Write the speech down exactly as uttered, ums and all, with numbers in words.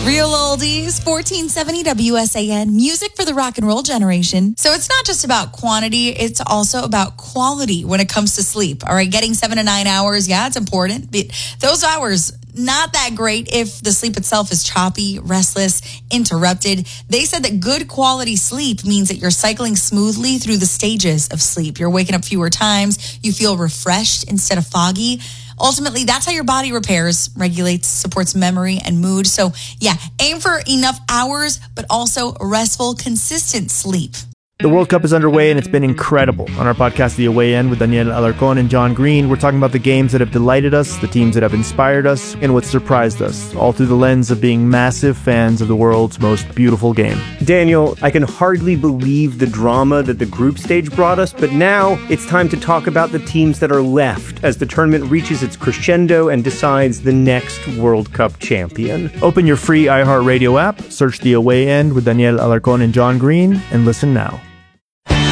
Real oldies, fourteen seventy W S A N, music for the rock and roll generation. So it's not just about quantity, it's also about quality when it comes to sleep. All right, getting seven to nine hours, yeah, it's important. But those hours, not that great if the sleep itself is choppy, restless, interrupted. They said that good quality sleep means that you're cycling smoothly through the stages of sleep. You're waking up fewer times. You feel refreshed instead of foggy. Ultimately, that's how your body repairs, regulates, supports memory and mood. So, yeah, aim for enough hours, but also restful, consistent sleep. The World Cup is underway and it's been incredible. On our podcast, The Away End, with Daniel Alarcón and John Green, we're talking about the games that have delighted us, the teams that have inspired us, and what surprised us, all through the lens of being massive fans of the world's most beautiful game. Daniel, I can hardly believe the drama that the group stage brought us, but now it's time to talk about the teams that are left as the tournament reaches its crescendo and decides the next World Cup champion. Open your free iHeartRadio app, search The Away End with Daniel Alarcón and John Green, and listen now.